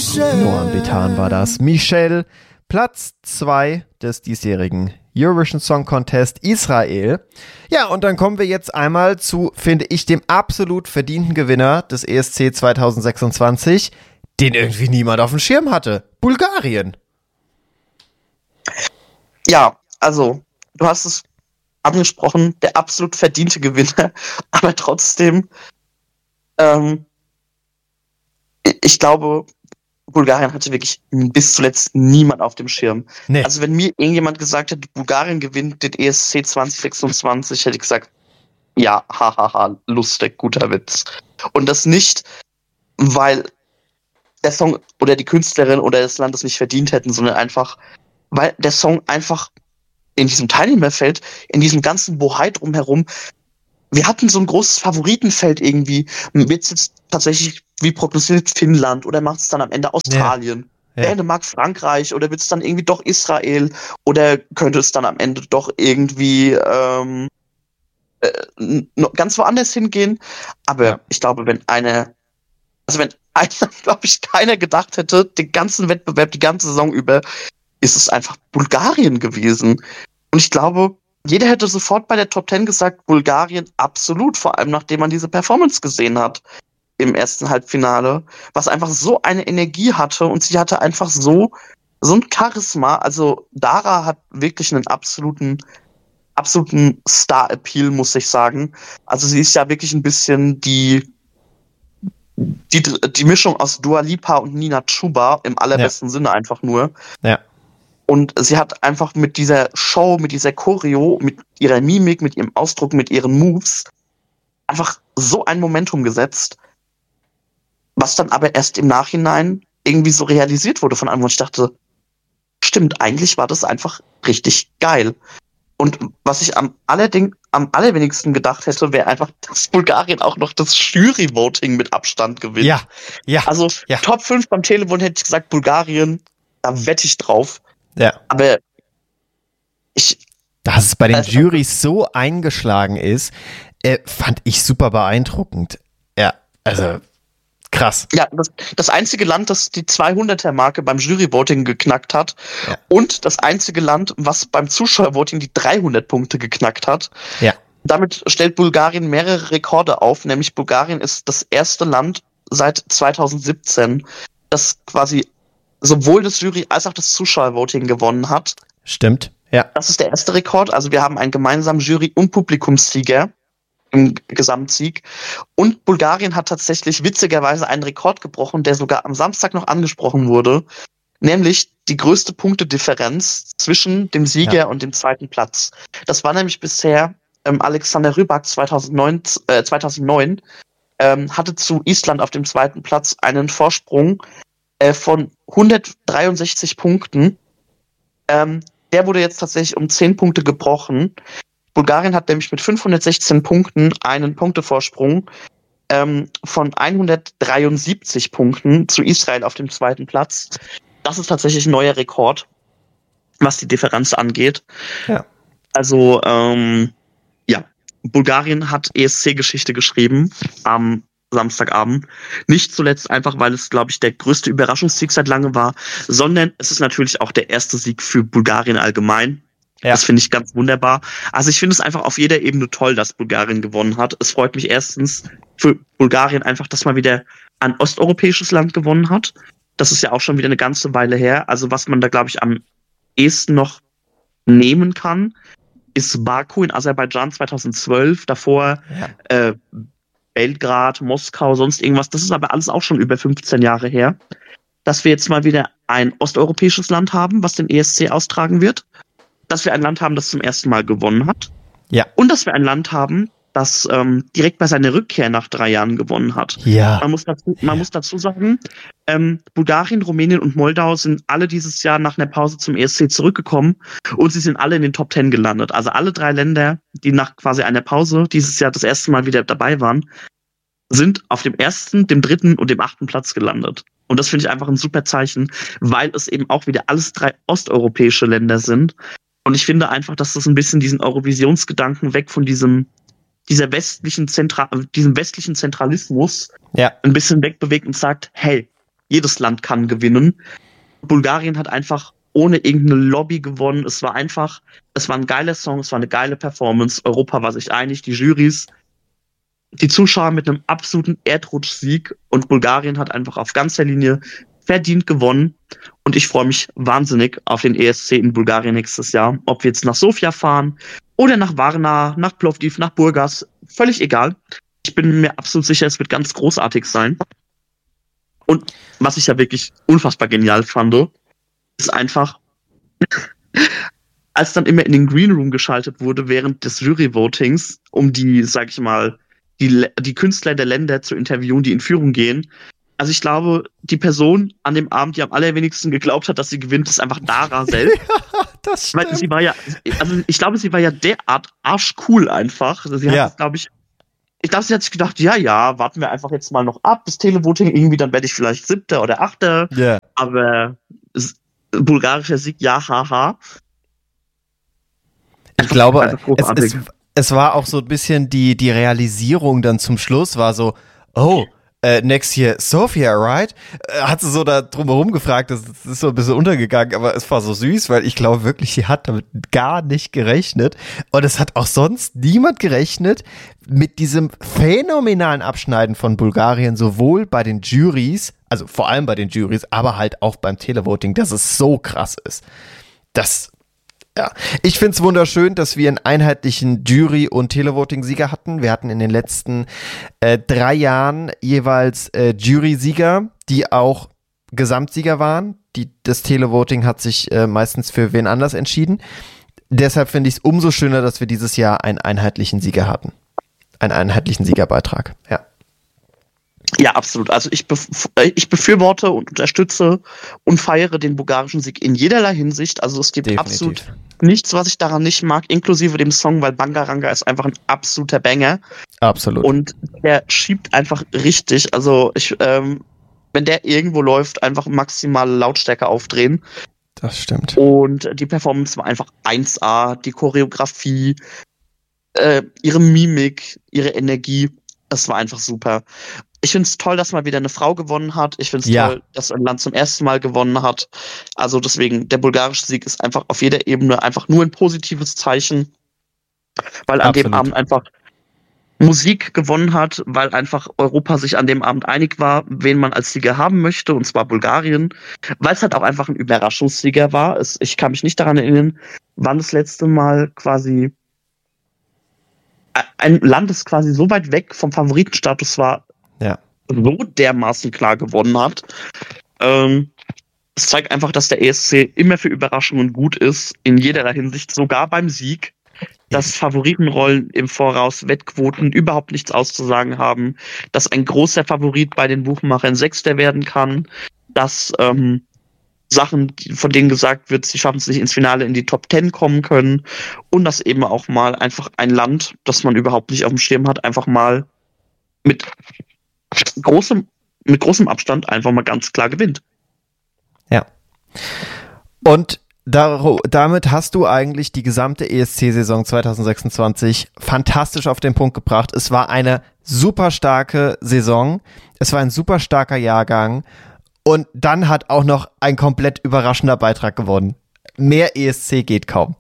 Noam Betan war das. Michelle, Platz 2 des diesjährigen Eurovision Song Contest Israel. Ja, und dann kommen wir jetzt einmal zu, finde ich, dem absolut verdienten Gewinner des ESC 2026, den irgendwie niemand auf dem Schirm hatte. Bulgarien. Ja, also, du hast es angesprochen, der absolut verdiente Gewinner, aber trotzdem, ich glaube, Bulgarien hatte wirklich bis zuletzt niemand auf dem Schirm. Nee. Also wenn mir irgendjemand gesagt hätte, Bulgarien gewinnt den ESC 2026, hätte ich gesagt, ja, hahaha, lustig, guter Witz. Und das nicht, weil der Song oder die Künstlerin oder das Land es nicht verdient hätten, sondern einfach, weil der Song einfach in diesem Teilnehmerfeld, in diesem ganzen Bohai drumherum, wir hatten so ein großes Favoritenfeld irgendwie. Wird es jetzt tatsächlich, wie prognostiziert, Finnland oder macht es dann am Ende Australien? Ja. Dänemark, Frankreich oder wird es dann irgendwie doch Israel? Oder könnte es dann am Ende doch irgendwie ganz woanders hingehen? Aber ich glaube, wenn glaube ich, keiner gedacht hätte, den ganzen Wettbewerb, die ganze Saison über, ist es einfach Bulgarien gewesen. Und ich glaube, jeder hätte sofort bei der Top 10 gesagt, Bulgarien absolut, vor allem nachdem man diese Performance gesehen hat im ersten Halbfinale, was einfach so eine Energie hatte und sie hatte einfach so ein Charisma. Also Dara hat wirklich einen absoluten Star-Appeal, muss ich sagen. Also sie ist ja wirklich ein bisschen die Mischung aus Dua Lipa und Nina Chuba im allerbesten Sinne einfach nur. Ja. Und sie hat einfach mit dieser Show, mit dieser Choreo, mit ihrer Mimik, mit ihrem Ausdruck, mit ihren Moves einfach so ein Momentum gesetzt, was dann aber erst im Nachhinein irgendwie so realisiert wurde von einem, wo ich dachte, stimmt, eigentlich war das einfach richtig geil. Und was ich am allerwenigsten gedacht hätte, wäre einfach, dass Bulgarien auch noch das Jury-Voting mit Abstand gewinnt. Ja. Also Top 5 beim Telefon hätte ich gesagt, Bulgarien, da wette ich drauf. Ja. Aber dass es bei den Jurys so eingeschlagen ist, fand ich super beeindruckend. Ja, also krass. Ja, das einzige Land, das die 200er-Marke beim Jury-Voting geknackt hat und das einzige Land, was beim Zuschauer-Voting die 300 Punkte geknackt hat. Ja. Damit stellt Bulgarien mehrere Rekorde auf, nämlich Bulgarien ist das erste Land seit 2017, das quasi sowohl das Jury- als auch das Zuschauervoting gewonnen hat. Stimmt, ja. Das ist der erste Rekord. Also wir haben einen gemeinsamen Jury- und Publikumssieger im Gesamtsieg. Und Bulgarien hat tatsächlich witzigerweise einen Rekord gebrochen, der sogar am Samstag noch angesprochen wurde, nämlich die größte Punktedifferenz zwischen dem Sieger und dem zweiten Platz. Das war nämlich bisher Alexander Rybak 2009 hatte zu Island auf dem zweiten Platz einen Vorsprung von 163 Punkten. Der wurde jetzt tatsächlich um 10 Punkte gebrochen. Bulgarien hat nämlich mit 516 Punkten einen Punktevorsprung von 173 Punkten zu Israel auf dem zweiten Platz. Das ist tatsächlich ein neuer Rekord, was die Differenz angeht. Ja. Also, Bulgarien hat ESC-Geschichte geschrieben am Samstagabend. Nicht zuletzt einfach, weil es, glaube ich, der größte Überraschungssieg seit langem war, sondern es ist natürlich auch der erste Sieg für Bulgarien allgemein. Ja. Das finde ich ganz wunderbar. Also ich finde es einfach auf jeder Ebene toll, dass Bulgarien gewonnen hat. Es freut mich erstens für Bulgarien einfach, dass man wieder ein osteuropäisches Land gewonnen hat. Das ist ja auch schon wieder eine ganze Weile her. Also was man da, glaube ich, am ehesten noch nehmen kann, ist Baku in Aserbaidschan 2012. Davor Belgrad, Moskau, sonst irgendwas. Das ist aber alles auch schon über 15 Jahre her. Dass wir jetzt mal wieder ein osteuropäisches Land haben, was den ESC austragen wird. Dass wir ein Land haben, das zum ersten Mal gewonnen hat. Ja. Und dass wir ein Land haben, das direkt bei seiner Rückkehr nach 3 Jahren gewonnen hat. Ja. Man muss dazu sagen, Bulgarien, Rumänien und Moldau sind alle dieses Jahr nach einer Pause zum ESC zurückgekommen und sie sind alle in den Top 10 gelandet. Also alle 3 Länder, die nach quasi einer Pause dieses Jahr das erste Mal wieder dabei waren, sind auf dem 1., dem 3. und dem 8. Platz gelandet. Und das finde ich einfach ein super Zeichen, weil es eben auch wieder alles 3 osteuropäische Länder sind. Und ich finde einfach, dass das ein bisschen diesen Eurovisionsgedanken weg von diesem westlichen Zentralismus ein bisschen wegbewegt und sagt, hey, jedes Land kann gewinnen. Bulgarien hat einfach ohne irgendeine Lobby gewonnen. Es war ein geiler Song, es war eine geile Performance. Europa war sich einig, die Jurys, die Zuschauer mit einem absoluten Erdrutschsieg, und Bulgarien hat einfach auf ganzer Linie verdient gewonnen. Und ich freue mich wahnsinnig auf den ESC in Bulgarien nächstes Jahr. Ob wir jetzt nach Sofia fahren oder nach Varna, nach Plovdiv, nach Burgas, völlig egal. Ich bin mir absolut sicher, es wird ganz großartig sein. Und was ich ja wirklich unfassbar genial fand, ist einfach, als dann immer in den Green Room geschaltet wurde während des Jury-Votings, um die, sag ich mal, die Künstler der Länder zu interviewen, die in Führung gehen. Also ich glaube, die Person an dem Abend, die am allerwenigsten geglaubt hat, dass sie gewinnt, ist einfach Dara selbst. Ja, das stimmt. Weil sie war ja, also ich glaube, sie war ja derart arschcool einfach. Also sie hat, glaube ich, sie hat sich gedacht, ja, warten wir einfach jetzt mal noch ab, das Televoting irgendwie, dann werde ich vielleicht 7. oder 8. Yeah. Aber bulgarischer Sieg, ja, haha. Ich glaube, es war auch so ein bisschen die Realisierung dann zum Schluss, war so, next year Sofia, right? Hat sie so da drumherum gefragt, das ist so ein bisschen untergegangen, aber es war so süß, weil ich glaube wirklich, sie hat damit gar nicht gerechnet, und es hat auch sonst niemand gerechnet mit diesem phänomenalen Abschneiden von Bulgarien, sowohl bei den Jurys, also vor allem bei den Jurys, aber halt auch beim Televoting, dass es so krass ist. Ja, ich finde es wunderschön, dass wir einen einheitlichen Jury- und Televoting-Sieger hatten. Wir hatten in den letzten 3 Jahren jeweils Jury-Sieger, die auch Gesamtsieger waren. Das Televoting hat sich meistens für wen anders entschieden. Deshalb finde ich es umso schöner, dass wir dieses Jahr einen einheitlichen Sieger hatten. Einen einheitlichen Siegerbeitrag, ja. Ja, absolut. Also ich befürworte und unterstütze und feiere den bulgarischen Sieg in jederlei Hinsicht. Also es gibt absolut nichts, was ich daran nicht mag, inklusive dem Song, weil Bangaranga ist einfach ein absoluter Banger. Absolut. Und der schiebt einfach richtig. Also wenn der irgendwo läuft, einfach maximale Lautstärke aufdrehen. Das stimmt. Und die Performance war einfach 1A, die Choreografie, ihre Mimik, ihre Energie, es war einfach super. Ich finde es toll, dass mal wieder eine Frau gewonnen hat. Ich finde es toll, dass ein Land zum ersten Mal gewonnen hat. Also deswegen, der bulgarische Sieg ist einfach auf jeder Ebene einfach nur ein positives Zeichen, weil an dem Abend einfach Musik gewonnen hat, weil einfach Europa sich an dem Abend einig war, wen man als Sieger haben möchte, und zwar Bulgarien, weil es halt auch einfach ein Überraschungssieger war. Ich kann mich nicht daran erinnern, wann das letzte Mal quasi ein Land, das quasi so weit weg vom Favoritenstatus war, so dermaßen klar gewonnen hat. Es zeigt einfach, dass der ESC immer für Überraschungen gut ist, in jederlei Hinsicht, sogar beim Sieg, dass Favoritenrollen im Voraus, Wettquoten überhaupt nichts auszusagen haben, dass ein großer Favorit bei den Buchmachern 6. werden kann, dass Sachen, von denen gesagt wird, sie schaffen es nicht ins Finale, in die Top 10 kommen können, und dass eben auch mal einfach ein Land, das man überhaupt nicht auf dem Schirm hat, einfach mal mit großem Abstand einfach mal ganz klar gewinnt. Ja. Und damit hast du eigentlich die gesamte ESC-Saison 2026 fantastisch auf den Punkt gebracht. Es war eine super starke Saison. Es war ein super starker Jahrgang. Und dann hat auch noch ein komplett überraschender Beitrag gewonnen. Mehr ESC geht kaum.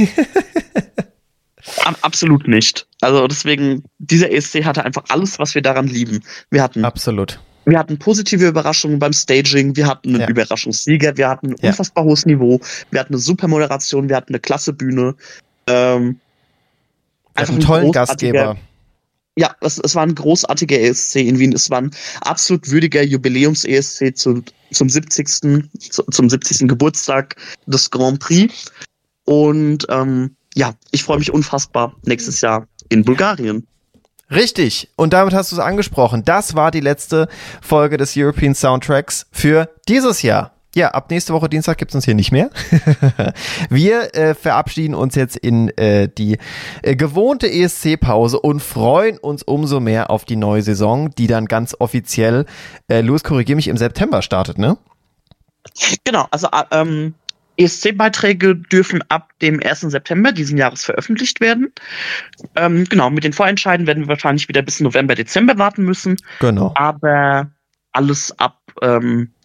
Absolut nicht. Also deswegen, dieser ESC hatte einfach alles, was wir daran lieben. Wir hatten positive Überraschungen beim Staging, wir hatten einen Überraschungssieger, wir hatten ein unfassbar hohes Niveau, wir hatten eine super Moderation, wir hatten eine klasse Bühne. Einfach einen tollen Gastgeber. Ja, es war ein großartiger ESC in Wien. Es war ein absolut würdiger Jubiläums-ESC zum 70. Geburtstag des Grand Prix. Und ich freue mich unfassbar nächstes Jahr in Bulgarien. Richtig. Und damit hast du es angesprochen. Das war die letzte Folge des European Soundtracks für dieses Jahr. Ja, ab nächste Woche Dienstag gibt's uns hier nicht mehr. Wir verabschieden uns jetzt in die gewohnte ESC-Pause und freuen uns umso mehr auf die neue Saison, die dann ganz offiziell, Louis, korrigier mich, im September startet, ne? Genau, also ESC-Beiträge dürfen ab dem 1. September diesen Jahres veröffentlicht werden. Genau, mit den Vorentscheiden werden wir wahrscheinlich wieder bis November, Dezember warten müssen. Genau. Aber alles ab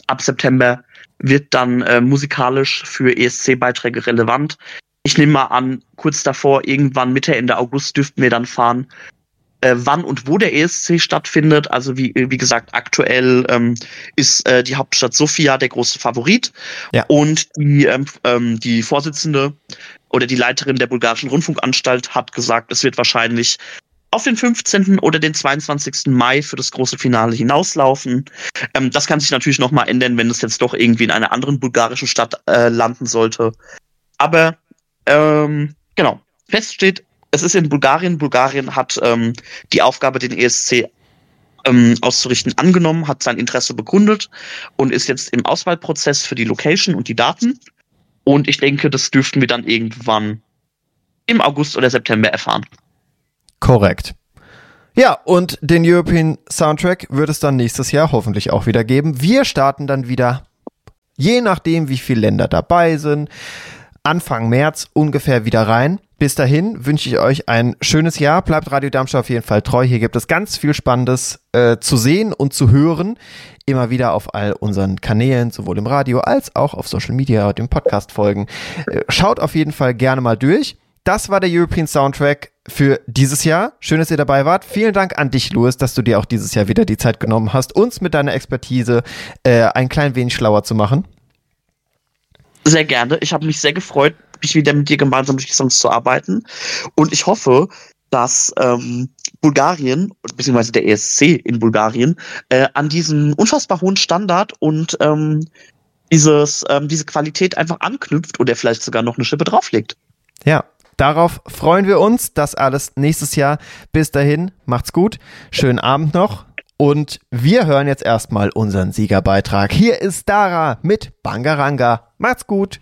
ab September wird dann musikalisch für ESC-Beiträge relevant. Ich nehme mal an, kurz davor, irgendwann Mitte, Ende August dürften wir dann fahren, wann und wo der ESC stattfindet. Also wie gesagt, aktuell ist die Hauptstadt Sofia der große Favorit. Ja. Und die Vorsitzende oder die Leiterin der bulgarischen Rundfunkanstalt hat gesagt, es wird wahrscheinlich auf den 15. oder den 22. Mai für das große Finale hinauslaufen. Das kann sich natürlich nochmal ändern, wenn es jetzt doch irgendwie in einer anderen bulgarischen Stadt landen sollte. Aber genau, fest steht, es ist in Bulgarien. Bulgarien hat die Aufgabe, den ESC auszurichten, angenommen, hat sein Interesse begründet und ist jetzt im Auswahlprozess für die Location und die Daten. Und ich denke, das dürften wir dann irgendwann im August oder September erfahren. Korrekt. Ja, und den European Soundtrack wird es dann nächstes Jahr hoffentlich auch wieder geben. Wir starten dann wieder, je nachdem, wie viele Länder dabei sind, Anfang März ungefähr wieder rein. Bis dahin wünsche ich euch ein schönes Jahr. Bleibt Radio Darmstadt auf jeden Fall treu. Hier gibt es ganz viel Spannendes zu sehen und zu hören. Immer wieder auf all unseren Kanälen, sowohl im Radio als auch auf Social Media und im Podcast-Folgen. Schaut auf jeden Fall gerne mal durch. Das war der European Soundtrack für dieses Jahr. Schön, dass ihr dabei wart. Vielen Dank an dich, Louis, dass du dir auch dieses Jahr wieder die Zeit genommen hast, uns mit deiner Expertise ein klein wenig schlauer zu machen. Sehr gerne. Ich habe mich sehr gefreut, mich wieder mit dir gemeinsam durch die Songs zu arbeiten. Und ich hoffe, dass Bulgarien, beziehungsweise der ESC in Bulgarien, an diesen unfassbar hohen Standard und diese Qualität einfach anknüpft oder vielleicht sogar noch eine Schippe drauflegt. Ja, darauf freuen wir uns. Das alles nächstes Jahr. Bis dahin, macht's gut. Schönen Abend noch. Und wir hören jetzt erstmal unseren Siegerbeitrag. Hier ist Dara mit Bangaranga. Macht's gut.